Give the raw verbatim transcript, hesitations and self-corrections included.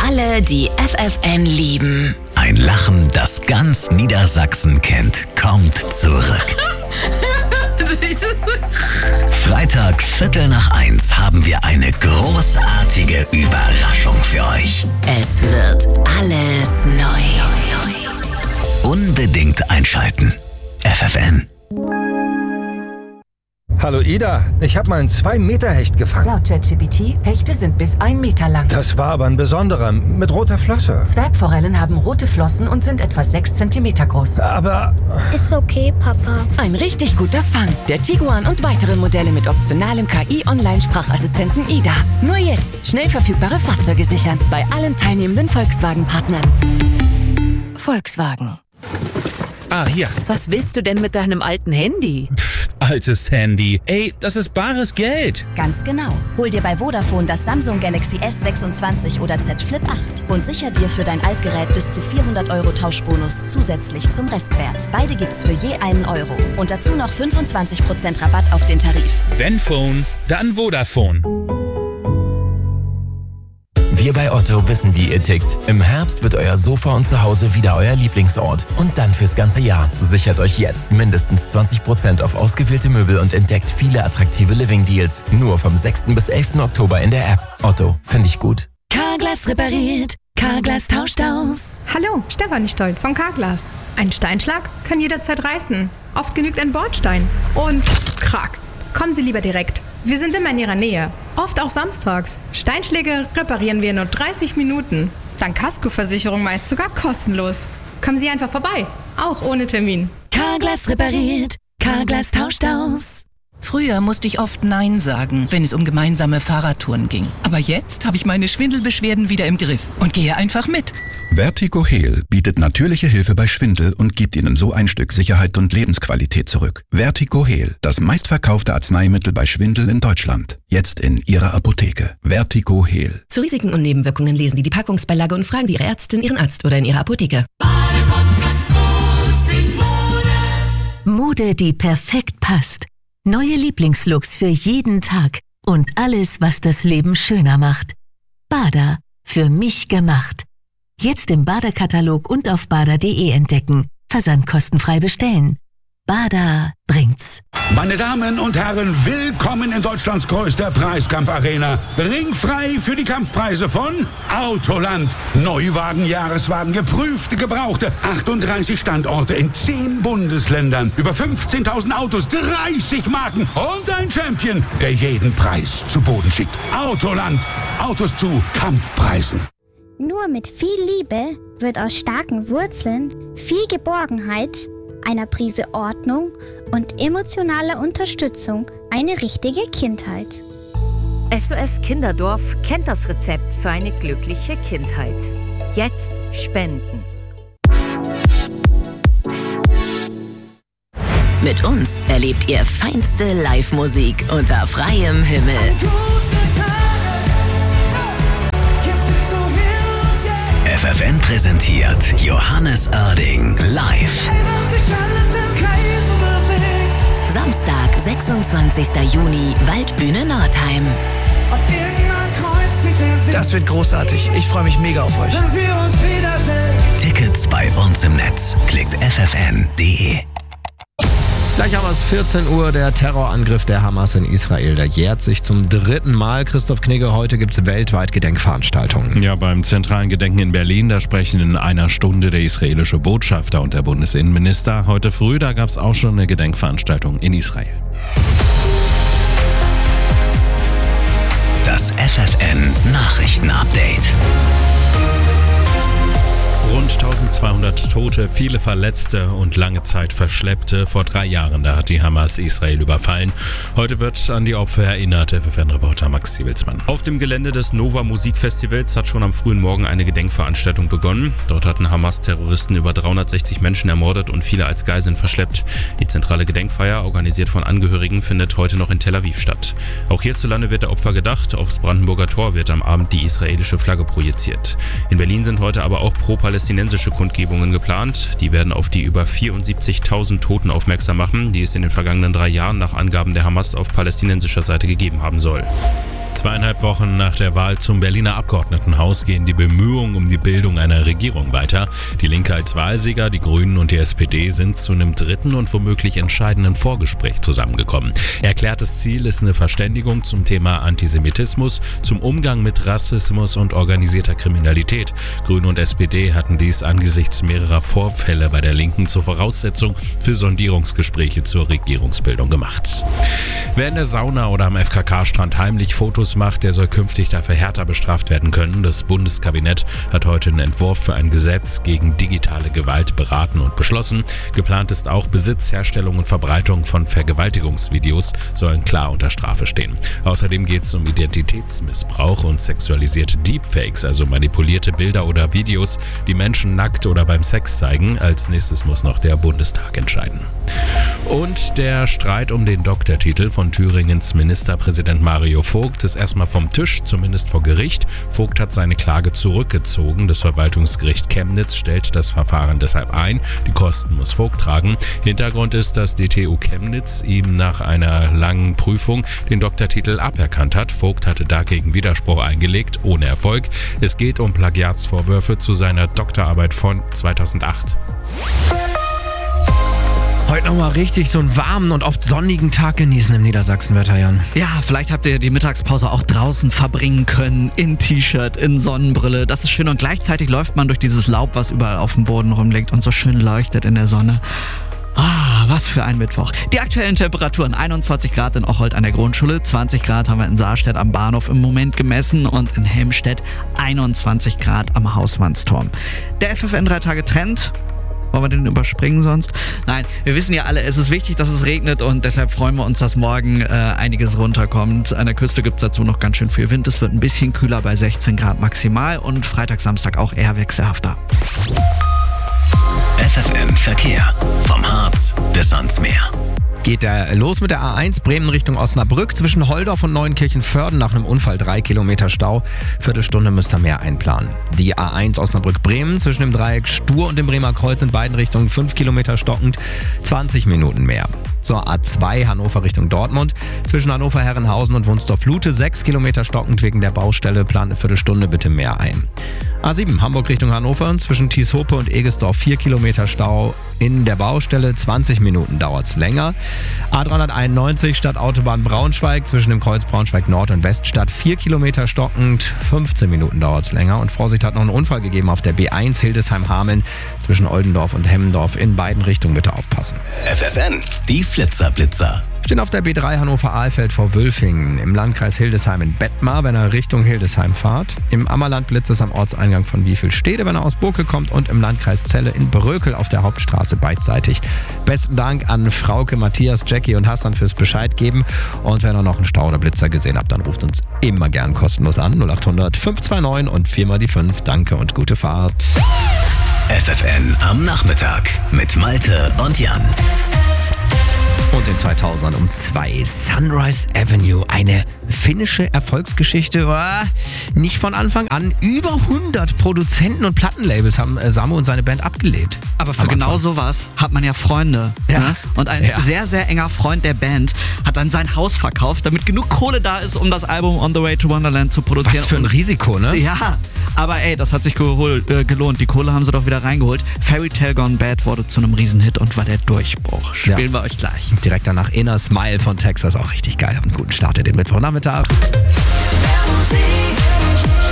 alle, die F F N lieben. Ein Lachen, das ganz Niedersachsen kennt, kommt zurück. Freitag, Viertel nach eins, haben wir eine großartige Überraschung für euch. Es wird alles neu. Unbedingt einschalten. F F N. Hallo Ida, ich habe mal einen zwei Meter Hecht gefangen. Laut ChatGPT, Hechte sind bis ein Meter lang. Das war aber ein besonderer, mit roter Flosse. Zwergforellen haben rote Flossen und sind etwa sechs Zentimeter groß. Aber... Ist okay, Papa. Ein richtig guter Fang. Der Tiguan und weitere Modelle mit optionalem K I-Online-Sprachassistenten Ida. Nur jetzt schnell verfügbare Fahrzeuge sichern. Bei allen teilnehmenden Volkswagen-Partnern. Volkswagen. Ah, hier. Was willst du denn mit deinem alten Handy? Pff, altes Handy. Ey, das ist bares Geld. Ganz genau. Hol dir bei Vodafone das Samsung Galaxy S sechsundzwanzig oder Z Flip acht und sicher dir für dein Altgerät bis zu vierhundert Euro Tauschbonus zusätzlich zum Restwert. Beide gibt's für je einen Euro. Und dazu noch fünfundzwanzig Prozent Rabatt auf den Tarif. Wenn Phone, dann Vodafone. Wir bei Otto wissen, wie ihr tickt. Im Herbst wird euer Sofa und Zuhause wieder euer Lieblingsort. Und dann fürs ganze Jahr. Sichert euch jetzt mindestens zwanzig Prozent auf ausgewählte Möbel und entdeckt viele attraktive Living-Deals. Nur vom sechsten bis elften Oktober in der App. Otto, finde ich gut. Carglass repariert. Carglass tauscht aus. Hallo, Stefanie Stolt von Carglass. Ein Steinschlag kann jederzeit reißen. Oft genügt ein Bordstein. Und krack. Kommen Sie lieber direkt. Wir sind immer in Ihrer Nähe. Oft auch samstags. Steinschläge reparieren wir in nur dreißig Minuten. Dank Kaskoversicherung meist sogar kostenlos. Kommen Sie einfach vorbei. Auch ohne Termin. Carglass repariert. Carglass tauscht aus. Früher musste ich oft Nein sagen, wenn es um gemeinsame Fahrradtouren ging. Aber jetzt habe ich meine Schwindelbeschwerden wieder im Griff und gehe einfach mit. Vertigo Heal bietet natürliche Hilfe bei Schwindel und gibt Ihnen so ein Stück Sicherheit und Lebensqualität zurück. Vertigo Heal, das meistverkaufte Arzneimittel bei Schwindel in Deutschland. Jetzt in Ihrer Apotheke. Vertigo Heal. Zu Risiken und Nebenwirkungen lesen Sie die Packungsbeilage und fragen Sie Ihre Ärztin, Ihren Arzt oder in Ihrer Apotheke. Mode, die perfekt passt. Neue Lieblingslooks für jeden Tag und alles, was das Leben schöner macht. Bader, für mich gemacht. Jetzt im Bader-Katalog und auf bader punkt de entdecken. Versandkostenfrei bestellen. Bader bringt's. Meine Damen und Herren, willkommen in Deutschlands größter Preiskampfarena. Ringfrei für die Kampfpreise von Autoland. Neuwagen, Jahreswagen, geprüfte, gebrauchte. achtunddreißig Standorte in zehn Bundesländern. Über fünfzehntausend Autos, dreißig Marken und ein Champion, der jeden Preis zu Boden schickt. Autoland. Autos zu Kampfpreisen. Nur mit viel Liebe wird aus starken Wurzeln viel Geborgenheit, einer Prise Ordnung und emotionaler Unterstützung eine richtige Kindheit. S O S Kinderdorf kennt das Rezept für eine glückliche Kindheit. Jetzt spenden. Mit uns erlebt ihr feinste Live-Musik unter freiem Himmel. F F N präsentiert Johannes Oerding live. Samstag, sechsundzwanzigster Juni, Waldbühne Nordheim. Das wird großartig. Ich freue mich mega auf euch. Tickets bei uns im Netz. Klickt f f n punkt de. Gleich haben wir es vierzehn Uhr, der Terrorangriff der Hamas in Israel. Der jährt sich zum dritten Mal. Christoph Knigge, heute gibt es weltweit Gedenkveranstaltungen. Ja, beim zentralen Gedenken in Berlin, da sprechen in einer Stunde der israelische Botschafter und der Bundesinnenminister. Heute früh, da gab es auch schon eine Gedenkveranstaltung in Israel. Das F F N Nachrichtenupdate. Rund eintausendzweihundert Tote, viele Verletzte und lange Zeit Verschleppte. Vor drei Jahren, da hat die Hamas Israel überfallen. Heute wird an die Opfer erinnert, F F N-Reporter Max Siebelsmann. Auf dem Gelände des Nova Musikfestivals hat schon am frühen Morgen eine Gedenkveranstaltung begonnen. Dort hatten Hamas-Terroristen über dreihundertsechzig Menschen ermordet und viele als Geiseln verschleppt. Die zentrale Gedenkfeier, organisiert von Angehörigen, findet heute noch in Tel Aviv statt. Auch hierzulande wird der Opfer gedacht. Aufs Brandenburger Tor wird am Abend die israelische Flagge projiziert. In Berlin sind heute aber auch pro-palästinensische Kundgebungen geplant. Die werden auf die über vierundsiebzigtausend Toten aufmerksam machen, die es in den vergangenen drei Jahren nach Angaben der Hamas auf palästinensischer Seite gegeben haben soll. Zweieinhalb Wochen nach der Wahl zum Berliner Abgeordnetenhaus gehen die Bemühungen um die Bildung einer Regierung weiter. Die Linke als Wahlsieger, die Grünen und die S P D sind zu einem dritten und womöglich entscheidenden Vorgespräch zusammengekommen. Erklärtes Ziel ist eine Verständigung zum Thema Antisemitismus, zum Umgang mit Rassismus und organisierter Kriminalität. Grüne und S P D hatten dies angesichts mehrerer Vorfälle bei der Linken zur Voraussetzung für Sondierungsgespräche zur Regierungsbildung gemacht. Wer in der Sauna oder am F K K-Strand heimlich Fotos macht, der soll künftig dafür härter bestraft werden können. Das Bundeskabinett hat heute einen Entwurf für ein Gesetz gegen digitale Gewalt beraten und beschlossen. Geplant ist auch Besitz, Herstellung und Verbreitung von Vergewaltigungsvideos sollen klar unter Strafe stehen. Außerdem geht es um Identitätsmissbrauch und sexualisierte Deepfakes, also manipulierte Bilder oder Videos, die Menschen nackt oder beim Sex zeigen. Als nächstes muss noch der Bundestag entscheiden. Und der Streit um den Doktortitel von Thüringens Ministerpräsident Mario Vogt ist erstmal vom Tisch, zumindest vor Gericht. Vogt hat seine Klage zurückgezogen. Das Verwaltungsgericht Chemnitz stellt das Verfahren deshalb ein. Die Kosten muss Vogt tragen. Hintergrund ist, dass die T U Chemnitz ihm nach einer langen Prüfung den Doktortitel aberkannt hat. Vogt hatte dagegen Widerspruch eingelegt, ohne Erfolg. Es geht um Plagiatsvorwürfe zu seiner Doktorarbeit von zweitausendacht. Heute nochmal richtig so einen warmen und oft sonnigen Tag genießen im Niedersachsenwetter, Jan. Ja, vielleicht habt ihr die Mittagspause auch draußen verbringen können, in T-Shirt, in Sonnenbrille. Das ist schön und gleichzeitig läuft man durch dieses Laub, was überall auf dem Boden rumliegt und so schön leuchtet in der Sonne. Ah, was für ein Mittwoch. Die aktuellen Temperaturen: einundzwanzig Grad in Ocholt an der Grundschule, zwanzig Grad haben wir in Saarstedt am Bahnhof im Moment gemessen und in Helmstedt einundzwanzig Grad am Hausmannsturm. Der F F N drei Tage Trend. Wollen wir den überspringen sonst? Nein, wir wissen ja alle, es ist wichtig, dass es regnet und deshalb freuen wir uns, dass morgen äh, einiges runterkommt. An der Küste gibt es dazu noch ganz schön viel Wind. Es wird ein bisschen kühler bei sechzehn Grad maximal und Freitag, Samstag auch eher wechselhafter. F F N Verkehr. Vom Harz bis ans Meer. Geht der los mit der A eins Bremen Richtung Osnabrück zwischen Holdorf und Neuenkirchen-Vörden nach einem Unfall drei Kilometer Stau. Viertelstunde müsst ihr mehr einplanen. Die A eins Osnabrück-Bremen zwischen dem Dreieck Stur und dem Bremer Kreuz in beiden Richtungen fünf Kilometer stockend, zwanzig Minuten mehr. Zur A zwei Hannover Richtung Dortmund zwischen Hannover-Herrenhausen und Wunsdorf-Lute sechs Kilometer stockend wegen der Baustelle, plant eine Viertelstunde bitte mehr ein. A sieben Hamburg Richtung Hannover zwischen Thieshope und Egesdorf vier Kilometer Stau in der Baustelle, zwanzig Minuten dauert's länger. A dreihunderteinundneunzig Stadtautobahn Braunschweig zwischen dem Kreuz Braunschweig Nord und Weststadt vier Kilometer stockend, fünfzehn Minuten dauert's länger. Und Vorsicht, hat noch einen Unfall gegeben auf der B eins Hildesheim-Hameln zwischen Oldendorf und Hemmendorf, in beiden Richtungen bitte aufpassen. F F N, die Flitzer-Blitzer. Stehen auf der B drei Hannover-Ahlfeld vor Wülfingen, im Landkreis Hildesheim in Bettmar, wenn ihr Richtung Hildesheim fahrt. Im Ammerland blitzt es am Ortseingang von Wiefelstede, wenn er aus Burke kommt, und im Landkreis Celle in Brökel auf der Hauptstraße beidseitig. Besten Dank an Frauke, Matthias, Jackie und Hassan fürs Bescheid geben. Und wenn ihr noch einen Stau oder Blitzer gesehen habt, dann ruft uns immer gern kostenlos an. null acht hundert fünf zwei neun und viermal die fünf. Danke und gute Fahrt. F F N am Nachmittag mit Malte und Jan. Und in zweitausend um zwei Sunrise Avenue, eine finnische Erfolgsgeschichte. Oh, nicht von Anfang an. Über hundert Produzenten und Plattenlabels haben Samu und seine Band abgelehnt. Aber für genau sowas hat man ja Freunde. Ja. Ne? Und ein ja. sehr, sehr enger Freund der Band hat dann sein Haus verkauft, damit genug Kohle da ist, um das Album On the Way to Wonderland zu produzieren. Was für ein Risiko, ne? Ja, aber ey, das hat sich geholt, äh, gelohnt. Die Kohle haben sie doch wieder reingeholt. Fairy Tale Gone Bad wurde zu einem Riesenhit und war der Durchbruch. Spielen ja. wir euch gleich. Direkt danach Inner Smile von Texas, auch richtig geil. Habt einen guten Start in den Mittwochnachmittag. Musik.